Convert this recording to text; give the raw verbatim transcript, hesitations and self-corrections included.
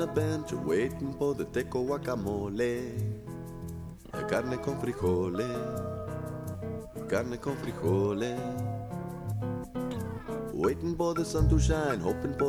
a bench waiting for the teco guacamole. Carne con frijoles, carne con frijoles. Waiting for the sun to shine, hoping for